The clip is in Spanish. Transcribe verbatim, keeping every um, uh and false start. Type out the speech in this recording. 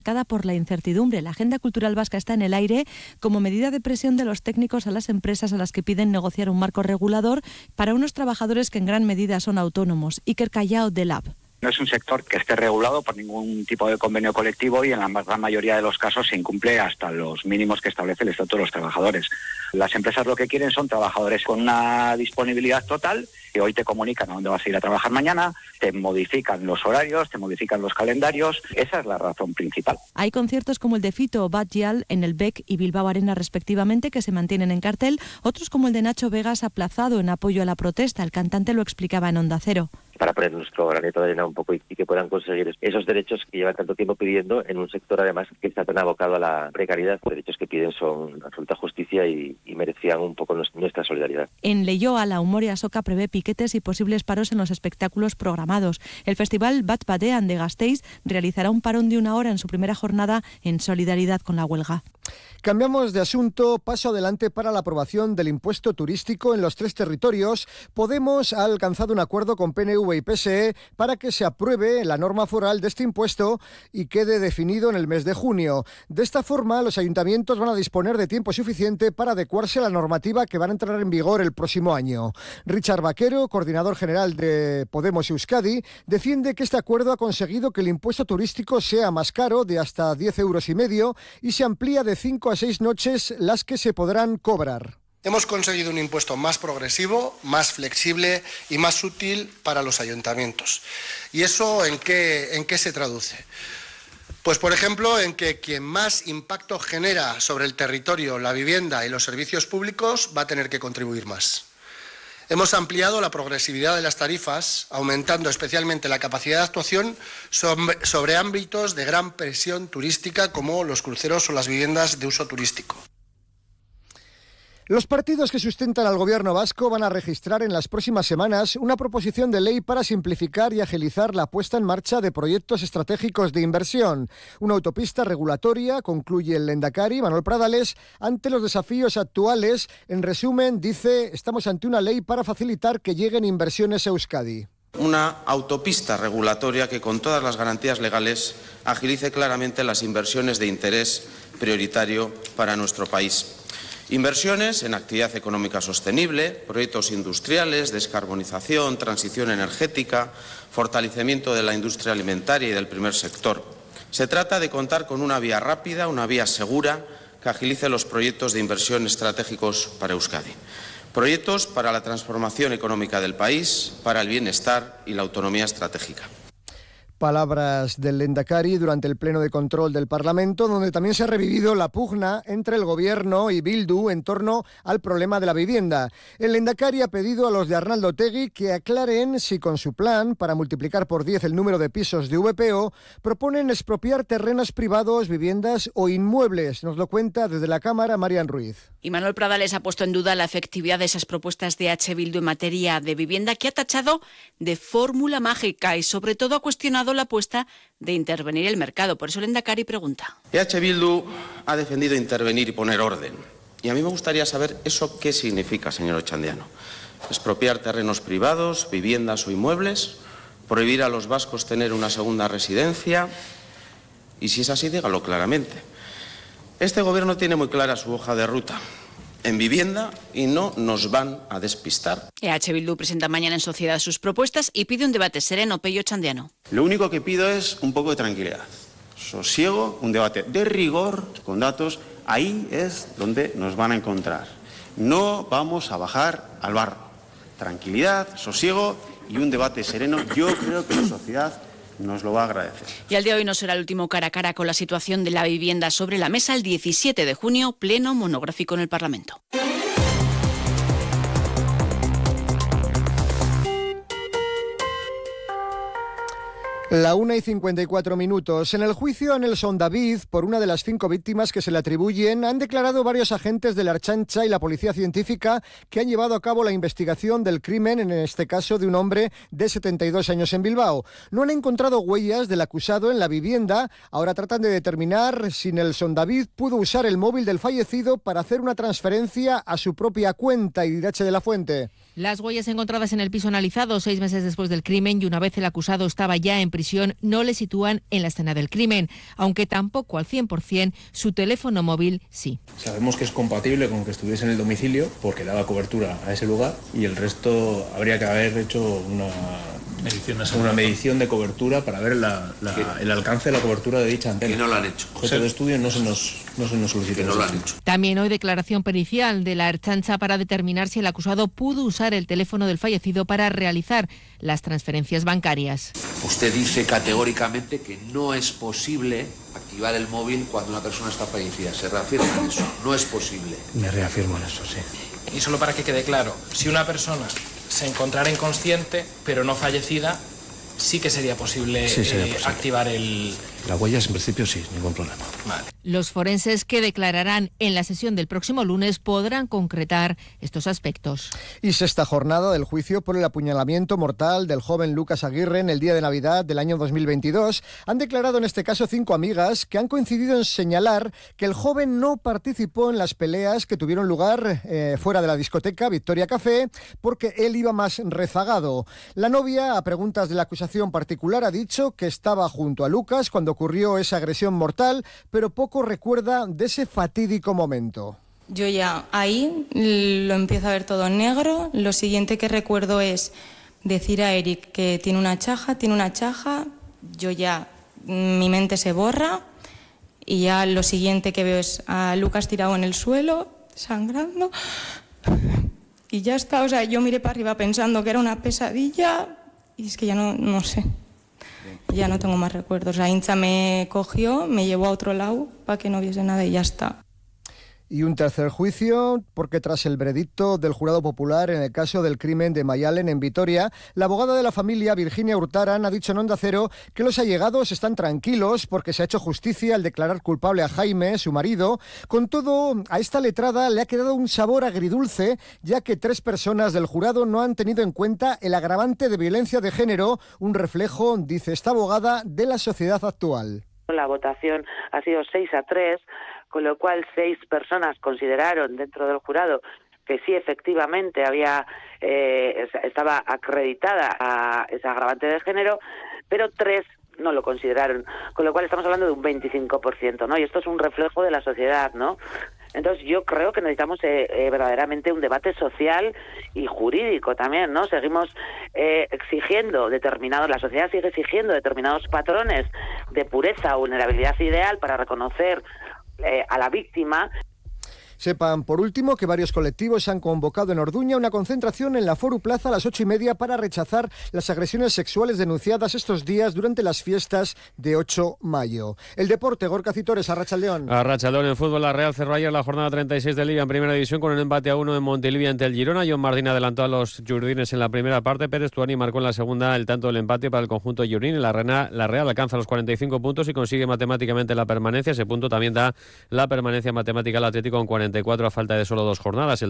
Por la incertidumbre, la agenda cultural vasca está en el aire como medida de presión de los técnicos a las empresas a las que piden negociar un marco regulador para unos trabajadores que en gran medida son autónomos. Iker Callao, de Lab. No es un sector que esté regulado por ningún tipo de convenio colectivo y en la gran mayoría de los casos se incumple hasta los mínimos que establece el Estatuto de los Trabajadores. Las empresas lo que quieren son trabajadores con una disponibilidad total, que hoy te comunican a dónde vas a ir a trabajar mañana, te modifican los horarios, te modifican los calendarios. Esa es la razón principal. Hay conciertos como el de Fito o Bad Gyal en el B E C y Bilbao Arena respectivamente que se mantienen en cartel, otros como el de Nacho Vegas aplazado en apoyo a la protesta. El cantante lo explicaba en Onda Cero. Para poner nuestro granito de arena un poco y, y que puedan conseguir esos derechos que llevan tanto tiempo pidiendo en un sector además que está tan abocado a la precariedad. Los derechos que piden son absoluta justicia y, y merecían un poco nuestra solidaridad. En Leioa, la Umorea Soca prevé piquetes y posibles paros en los espectáculos programados. El festival Bat Batean de Gasteiz realizará un parón de una hora en su primera jornada en solidaridad con la huelga. Cambiamos de asunto, paso adelante para la aprobación del impuesto turístico en los tres territorios. Podemos ha alcanzado un acuerdo con P N V y P S E para que se apruebe la norma foral de este impuesto y quede definido en el mes de junio. De esta forma, los ayuntamientos van a disponer de tiempo suficiente para adecuarse a la normativa que va a entrar en vigor el próximo año. Richard Vaquero, coordinador general de Podemos Euskadi, defiende que este acuerdo ha conseguido que el impuesto turístico sea más caro, de hasta diez euros y medio, y se amplía de cinco a seis noches las que se podrán cobrar. Hemos conseguido un impuesto más progresivo, más flexible y más útil para los ayuntamientos. ¿Y eso en qué, en qué se traduce? Pues, por ejemplo, en que quien más impacto genera sobre el territorio, la vivienda y los servicios públicos va a tener que contribuir más. Hemos ampliado la progresividad de las tarifas, aumentando especialmente la capacidad de actuación sobre, sobre ámbitos de gran presión turística como los cruceros o las viviendas de uso turístico. Los partidos que sustentan al gobierno vasco van a registrar en las próximas semanas una proposición de ley para simplificar y agilizar la puesta en marcha de proyectos estratégicos de inversión. Una autopista regulatoria, concluye el lehendakari Manuel Pradales, ante los desafíos actuales. En resumen, dice, estamos ante una ley para facilitar que lleguen inversiones a Euskadi. Una autopista regulatoria que con todas las garantías legales agilice claramente las inversiones de interés prioritario para nuestro país. Inversiones en actividad económica sostenible, proyectos industriales, descarbonización, transición energética, fortalecimiento de la industria alimentaria y del primer sector. Se trata de contar con una vía rápida, una vía segura, que agilice los proyectos de inversión estratégicos para Euskadi. Proyectos para la transformación económica del país, para el bienestar y la autonomía estratégica. Palabras del lehendakari durante el pleno de control del Parlamento, donde también se ha revivido la pugna entre el Gobierno y Bildu en torno al problema de la vivienda. El lehendakari ha pedido a los de Arnaldo Otegi que aclaren si con su plan para multiplicar por diez el número de pisos de V P O proponen expropiar terrenos privados, viviendas o inmuebles. Nos lo cuenta desde la Cámara Marian Ruiz. Y Manuel Pradales ha puesto en duda la efectividad de esas propuestas de H. Bildu en materia de vivienda, que ha tachado de fórmula mágica y sobre todo ha cuestionado la apuesta de intervenir el mercado. Por eso el lehendakari pregunta. H. Bildu ha defendido intervenir y poner orden. Y a mí me gustaría saber eso qué significa, señor Ochandiano. Expropiar terrenos privados, viviendas o inmuebles, prohibir a los vascos tener una segunda residencia. Y si es así, dígalo claramente. Este gobierno tiene muy clara su hoja de ruta en vivienda y no nos van a despistar. H. Bildu presenta mañana en sociedad sus propuestas y pide un debate sereno. Pello Ochandiano. Lo único que pido es un poco de tranquilidad, sosiego, un debate de rigor, con datos. Ahí es donde nos van a encontrar. No vamos a bajar al barro. Tranquilidad, sosiego y un debate sereno. Yo creo que la sociedad nos lo va a agradecer. Y al día de hoy no será el último cara a cara con la situación de la vivienda sobre la mesa. El diecisiete de junio, pleno monográfico en el Parlamento. La una y cincuenta y cuatro minutos. En el juicio a Nelson David, por una de las cinco víctimas que se le atribuyen, han declarado varios agentes de la Ertzaintza y la Policía Científica que han llevado a cabo la investigación del crimen, en este caso de un hombre de setenta y dos años en Bilbao. No han encontrado huellas del acusado en la vivienda. Ahora tratan de determinar si Nelson David pudo usar el móvil del fallecido para hacer una transferencia a su propia cuenta. Irache de la Fuente. Las huellas encontradas en el piso analizado seis meses después del crimen y una vez el acusado estaba ya en prisión prisión no le sitúan en la escena del crimen, aunque tampoco al cien por cien su teléfono móvil sí. Sabemos que es compatible con que estuviese en el domicilio porque daba cobertura a ese lugar y el resto habría que haber hecho una, medición, una medición de cobertura para ver la, la, el alcance de la cobertura de dicha antena. Que no lo han hecho. Objeto de estudio no se nos, no se nos solicitó. Que no lo han hecho. También hoy declaración pericial de la Ertzaintza para determinar si el acusado pudo usar el teléfono del fallecido para realizar las transferencias bancarias. Usted dice categóricamente que no es posible activar el móvil cuando una persona está fallecida. ¿Se reafirma en eso? No es posible. Me reafirmo en eso, sí. Y solo para que quede claro, si una persona se encontrara inconsciente, pero no fallecida, sí que sería posible, sí, sería posible. Eh, activar el... Las huellas, en principio, sí, ningún problema. Vale. Los forenses que declararán en la sesión del próximo lunes podrán concretar estos aspectos. Y sexta jornada del juicio por el apuñalamiento mortal del joven Lucas Aguirre en el día de Navidad del año dos mil veintidós. Han declarado en este caso cinco amigas que han coincidido en señalar que el joven no participó en las peleas que tuvieron lugar eh, fuera de la discoteca Victoria Café porque él iba más rezagado. La novia, a preguntas de la acusación particular, ha dicho que estaba junto a Lucas cuando ocurrió esa agresión mortal, pero poco recuerda de ese fatídico momento. Yo ya ahí lo empiezo a ver todo negro. Lo siguiente que recuerdo es decir a Eric que tiene una chaja, tiene una chaja. Yo ya, mi mente se borra y ya lo siguiente que veo es a Lucas tirado en el suelo, sangrando. Y ya está, o sea, yo miré para arriba pensando que era una pesadilla y es que ya no, no sé. Ya no tengo más recuerdos. La hincha me cogió, me llevó a otro lado para que no viese nada y ya está. Y un tercer juicio, porque tras el veredicto del jurado popular en el caso del crimen de Mayalen en Vitoria, la abogada de la familia, Virginia Hurtaran, ha dicho en Onda Cero que los allegados están tranquilos porque se ha hecho justicia al declarar culpable a Jaime, su marido. Con todo, a esta letrada le ha quedado un sabor agridulce, ya que tres personas del jurado no han tenido en cuenta el agravante de violencia de género, un reflejo, dice esta abogada, de la sociedad actual. La votación ha sido seis a tres, con lo cual seis personas consideraron dentro del jurado que sí efectivamente había eh, estaba acreditada a esa agravante de género, pero tres no lo consideraron, con lo cual estamos hablando de un veinticinco por ciento, ¿no? Y esto es un reflejo de la sociedad, ¿no? Entonces yo creo que necesitamos eh, eh, verdaderamente un debate social y jurídico también, ¿no? Seguimos eh, exigiendo determinados, la sociedad sigue exigiendo determinados patrones de pureza o vulnerabilidad ideal para reconocer eh, a la víctima. Sepan, por último, que varios colectivos han convocado en Orduña una concentración en la Foru Plaza a las ocho y media para rechazar las agresiones sexuales denunciadas estos días durante las fiestas de ocho de mayo. El deporte, Gorka Citores, Arratsaldeón. Arratsaldeón, en fútbol, la Real cerró ayer la jornada treinta y seis de Liga en Primera División con un empate a uno en Montilivi ante el Girona. John Martín adelantó a los jurdines en la primera parte. Pérez Tuani marcó en la segunda el tanto del empate para el conjunto jurdín. La Real, la Real alcanza los cuarenta y cinco puntos y consigue matemáticamente la permanencia. Ese punto también da la permanencia matemática al Atlético con cuarenta y cuatro a falta de solo dos jornadas. El